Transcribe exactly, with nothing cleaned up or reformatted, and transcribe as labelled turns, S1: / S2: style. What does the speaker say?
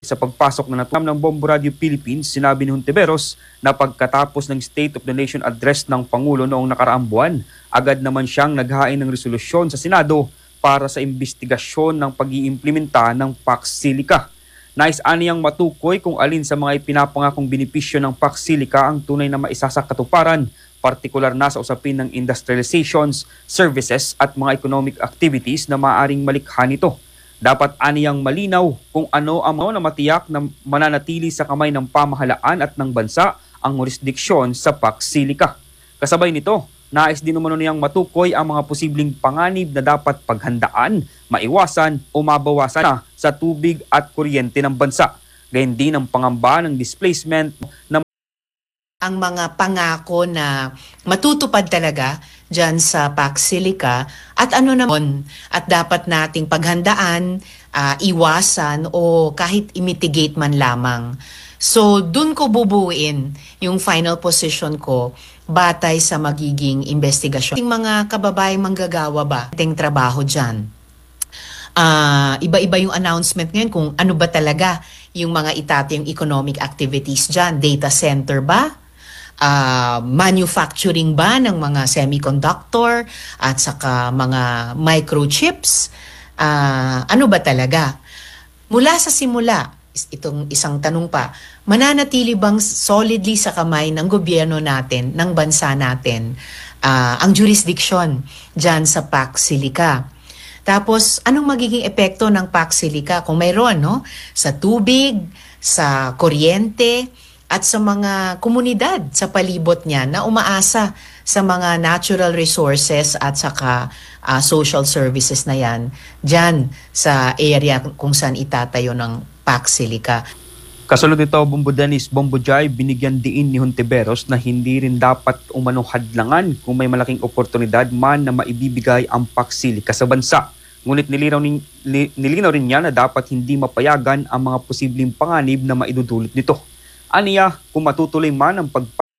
S1: Sa pagpasok na natunam ng Bombo Radio Philippines, sinabi ni Hontiveros na pagkatapos ng State of the Nation address ng Pangulo noong nakaraang buwan, agad naman siyang naghain ng resolusyon sa Senado para sa investigasyon ng pag-iimplementa ng Pax Silica. Nais aniyang matukoy kung alin sa mga ipinapangakong benepisyo ng Pax Silica ang tunay na maisasakatuparan, partikular na sa usapin ng industrializations, services at mga economic activities na maaaring malikha nito. Dapat aniyang malinaw kung ano ang mga na matiyak na mananatili sa kamay ng pamahalaan at ng bansa ang jurisdiksyon sa Pax Silica. Kasabay nito, nais din naman niyang matukoy ang mga posibleng panganib na dapat paghandaan, maiwasan o mabawasan na sa tubig at kuryente ng bansa. Gayun din ang pangamba ng displacement ng
S2: ang mga pangako na matutupad talaga dyan sa Pax Silica at ano naman at dapat nating paghandaan, uh, iwasan o kahit imitigate man lamang. So dun ko bubuin yung final position ko batay sa magiging investigasyon. Yung mga kababayang manggagawa ba, ting trabaho dyan. Uh, iba-iba yung announcement ngayon kung ano ba talaga yung mga itatayong economic activities dyan. Data center ba? Uh, manufacturing ba ng mga semiconductor at saka mga microchips? Uh, ano ba talaga? Mula sa simula, itong isang tanong pa, mananatili bang solidly sa kamay ng gobyerno natin, ng bansa natin, uh, ang jurisdiction dyan sa Pax Silica? Tapos, anong magiging epekto ng Pax Silica kung mayroon, no? Sa tubig, sa kuryente, at sa mga komunidad sa palibot niya na umaasa sa mga natural resources at saka uh, social services na yan dyan sa area kung saan itatayo ng Pax Silica.
S1: Kasunod nito, Bombo Dennis, Bombo Jai, binigyan diin ni Hontiveros na hindi rin dapat umano hadlangan kung may malaking oportunidad man na maibibigay ang Pax Silica sa bansa. Ngunit nilinaw, ni, nilinaw rin niya na dapat hindi mapayagan ang mga posibleng panganib na maidudulot nito. Aniya, kung matutuloy man ang pag